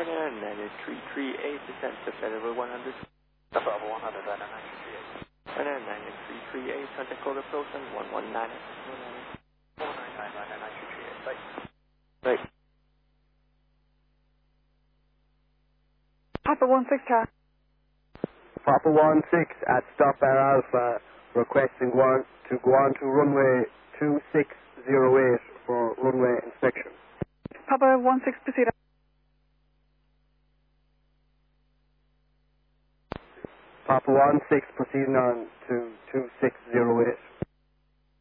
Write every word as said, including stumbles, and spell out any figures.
Runner nine three three eight, descent to Federal one hundred. Papa one hundred, Runner nine three three eight. Runner nine three three eight, contact code approach on one one nine. one nine nine, Runner nine three three eight, bye. Bye. Papa one six, Charlie. Papa one six at Stop Air Alpha, requesting one to go on to runway two six zero eight for runway inspection. Papa one six, proceed. Papa one six proceeding on to two six zero eight.